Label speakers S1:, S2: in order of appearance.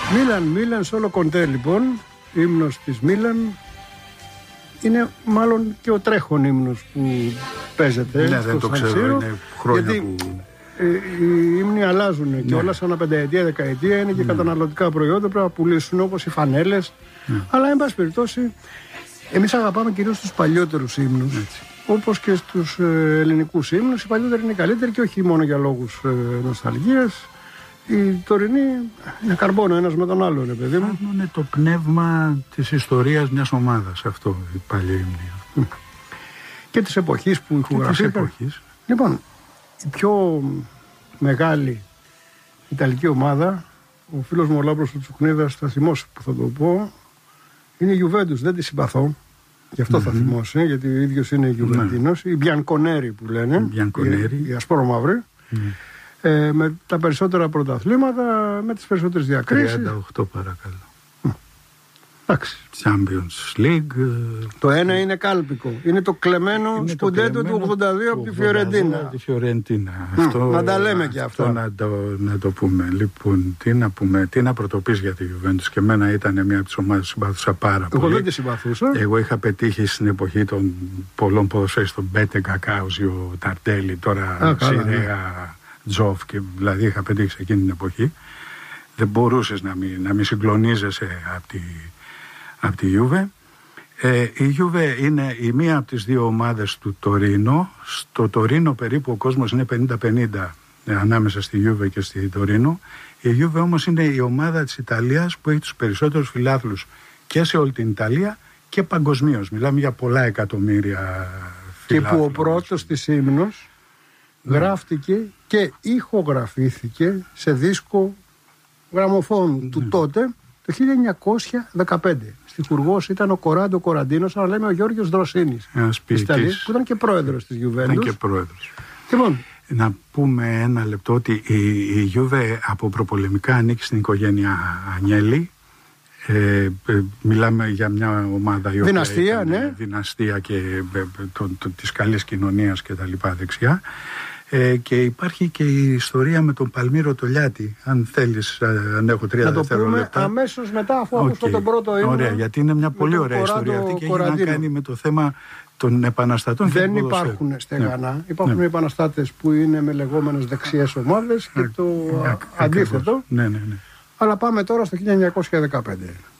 S1: Μίλαν solo κοντέ λοιπόν, ύμνος της Μίλαν. Είναι μάλλον και ο τρέχον ύμνος που παίζεται.
S2: Ναι, δεν το ξέρω, είναι χρόνια
S1: γιατί
S2: που...
S1: οι ύμνοι αλλάζουν και όλα σαν πενταετία, δεκαετία είναι και καταναλωτικά προϊόντα, πρέπει να πουλήσουν όπως οι φανέλες. Αλλά εν πάση περιπτώσει, εμείς αγαπάμε κυρίως τους παλιότερους ύμνους. Όπως και στους ελληνικούς ύμνους, οι παλιότεροι είναι καλύτεροι και όχι μόνο για λόγους νοσταλγίας. Οι τωρινοί είναι καρμπόνο ένας με τον άλλον, παιδί μου.
S2: Είναι το πνεύμα της ιστορίας μιας ομάδας αυτό, η παλιά ύμνη.
S1: Και της εποχής που ηχογραφήκαν. Λοιπόν, η πιο μεγάλη ιταλική ομάδα, ο φίλος μου ο Λάμπρος του Τσουκνίδας θα θυμώσει που θα το πω, είναι η Juventus, δεν τη συμπαθώ. Γι' αυτό θα θυμώσει, γιατί ο ίδιος είναι Γιουβεντίνος, η Μπιανκονέρη που λένε, η ασπρόμαυρη. Με τα περισσότερα πρωταθλήματα, με τις περισσότερες διακρίσεις.
S2: 38 παρακαλώ.
S1: Εντάξει.
S2: Champions League.
S1: Το ένα είναι κάλπικο. Είναι το κλεμμένο σκουντέτο του 82 από τη Φιωρεντίνα. Να τα λέμε και αυτά.
S2: Να το πούμε. Λοιπόν, τι να πρωτοπείς για τη Juventus. Και εμένα ήταν μια από τις ομάδες που συμπαθούσα πάρα πολύ.
S1: Εγώ δεν τη συμπαθούσα.
S2: Εγώ είχα πετύχει στην εποχή των πολλών ποδοσφαίριστων, Μπέτε, Κακάουζιο, Ταρτέλη, τώρα Ξηρέα, Τζοφ, και δηλαδή είχα πετύχει σε εκείνη την εποχή. Δεν μπορούσες να μην συγκλονίζεσαι από τη Γιούβε. Η Γιούβε είναι η μία από τις δύο ομάδες του Τωρίνο. Στο Τωρίνο περίπου ο κόσμος είναι 50-50 ανάμεσα στη Γιούβε και στη Τωρίνο. Η Γιούβε όμως είναι η ομάδα της Ιταλίας που έχει τους περισσότερους φιλάθλους και σε όλη την Ιταλία και παγκοσμίως. Μιλάμε για πολλά εκατομμύρια φιλάθλους.
S1: Και που ο πρώτος της ύμνος γράφτηκε και ηχογραφήθηκε σε δίσκο γραμμοφών του τότε το 1915. Στιχουργός ήταν ο Κοράντο Κοραντίνος, αλλά λέμε ο Γιώργος Δροσίνης, που ήταν και πρόεδρος της Γιουβέντους. Λοιπόν,
S2: να πούμε ένα λεπτό ότι η Γιούβε από προπολεμικά ανήκει στην οικογένεια Ανιέλη. Μιλάμε για μια ομάδα η
S1: δυναστεία,
S2: οποία δυναστεία και της καλής κοινωνίας και τα λοιπά δεξιά. Και υπάρχει και η ιστορία με τον Παλμύρο Τολιάτη. Αν θέλεις, αν έχω 3 δευτερόλεπτα.
S1: Να το πούμε αμέσως μετά, αφού άκουσα τον πρώτο ύμνο.
S2: Ωραία, γιατί είναι μια πολύ ωραία ιστορία αυτή και έχει να κάνει με το θέμα των επαναστατών.
S1: Δεν υπάρχουν στεγανά. Υπάρχουν επαναστάτες που είναι με λεγόμενες δεξιές ομάδες και το αντίθετο.
S2: Ναι.
S1: Αλλά πάμε τώρα στο 1915.